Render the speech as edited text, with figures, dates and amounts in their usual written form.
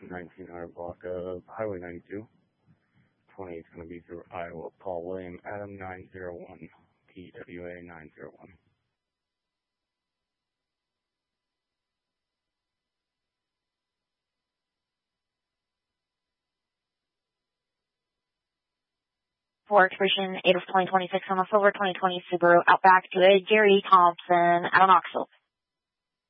1900 block of Highway 92. 20 is going to be through Iowa. Paul William Adam 901, PWA 901. For expiration 8 of 2026 on a silver 2020 Subaru Outback to a Gary Thompson out of Knoxville.